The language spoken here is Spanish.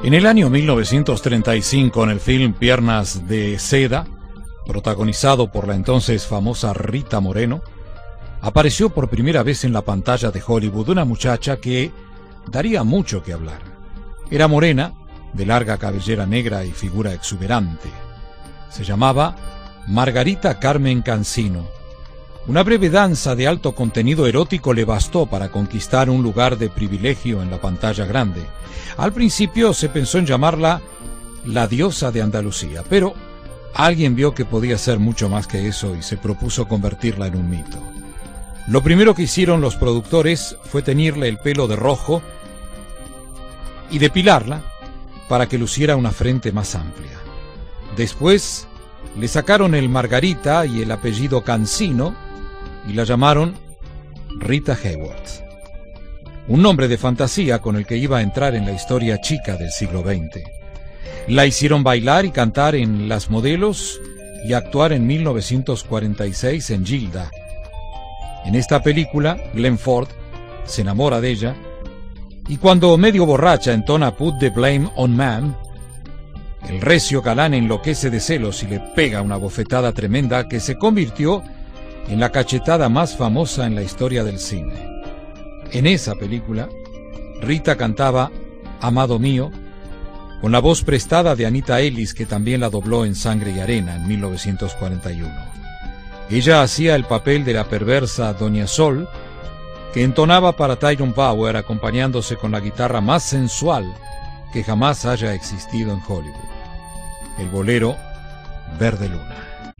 En el año 1935, en el film Piernas de Seda, protagonizado por la entonces famosa Rita Moreno, apareció por primera vez en la pantalla de Hollywood una muchacha que daría mucho que hablar. Era morena, de larga cabellera negra y figura exuberante. Se llamaba Margarita Carmen Cancino. Una breve danza de alto contenido erótico le bastó para conquistar un lugar de privilegio en la pantalla grande. Al principio se pensó en llamarla la diosa de Andalucía, pero alguien vio que podía ser mucho más que eso y se propuso convertirla en un mito. Lo primero que hicieron los productores fue teñirle el pelo de rojo y depilarla para que luciera una frente más amplia. Después le sacaron el Margarita y el apellido Cancino y la llamaron Rita Hayworth, un nombre de fantasía con el que iba a entrar en la historia chica del siglo XX. La hicieron bailar y cantar en Las Modelos y actuar en 1946 en Gilda. En esta película, Glenn Ford se enamora de ella y cuando medio borracha entona Put the Blame on Man, el recio galán enloquece de celos y le pega una bofetada tremenda que se convirtió en la cachetada más famosa en la historia del cine. En esa película, Rita cantaba Amado Mío, con la voz prestada de Anita Ellis, que también la dobló en Sangre y Arena en 1941. Ella hacía el papel de la perversa Doña Sol, que entonaba para Tyrone Power acompañándose con la guitarra más sensual que jamás haya existido en Hollywood, el bolero Verde Luna.